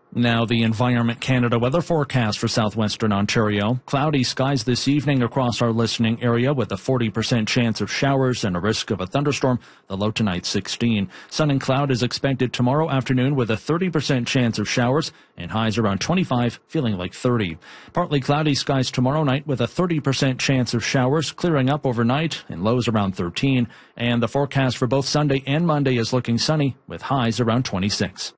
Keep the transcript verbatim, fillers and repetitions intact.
Now the Environment Canada weather forecast for southwestern Ontario. Cloudy skies this evening across our listening area with a forty percent chance of showers and a risk of a thunderstorm. The low tonight sixteen. Sun and cloud is expected tomorrow afternoon with a thirty percent chance of showers and highs around twenty-five, feeling like thirty. Partly cloudy skies tomorrow night with a thirty percent chance of showers, clearing up overnight and lows around thirteen. And the forecast for both Sunday and Monday is looking sunny with highs around twenty-six.